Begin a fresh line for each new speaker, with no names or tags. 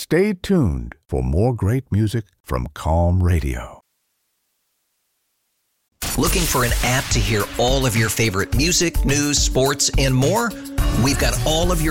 Stay tuned for more great music from Calm Radio.
Looking for an app to hear all of your favorite music, news, sports, and more? We've got all of your